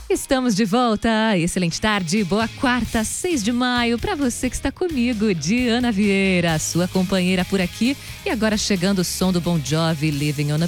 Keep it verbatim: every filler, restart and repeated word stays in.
Estamos de volta. Excelente tarde, boa quarta, seis de maio, para você que está comigo, Diana Vieira, sua companheira por aqui. E agora chegando o som do Bon Jovi, Living on a